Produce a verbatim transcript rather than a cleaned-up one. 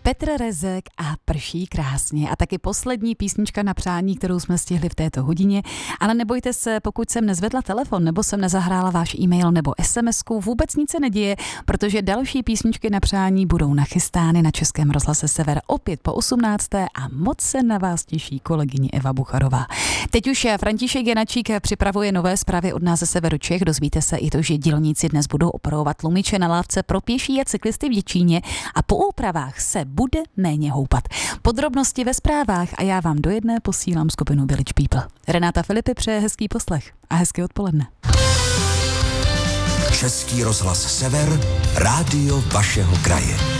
Petr Rezek a Prší krásně. A taky poslední písnička na přání, kterou jsme stihli v této hodině. Ale nebojte se, pokud jsem nezvedla telefon, nebo jsem nezahrála váš e-mail nebo SMSku, vůbec nic se neděje, protože další písničky na přání budou nachystány na Českém rozhlase Sever opět po osmnácté a moc se na vás těší kolegyně Eva Bucharová. Teď už František Janačík připravuje nové zprávy od nás ze Severu Čech. Dozvíte se i to, že dělníci dnes budou opravovat tlumiče na lávce pro pěší a cyklisty v Děčíně a po úpravách se bude méně houpat. Podrobnosti ve zprávách a já vám do jedné posílám skupinu Village People. Renáta Filipy přeje hezký poslech a hezké odpoledne. Český rozhlas Sever, rádio vašeho kraje.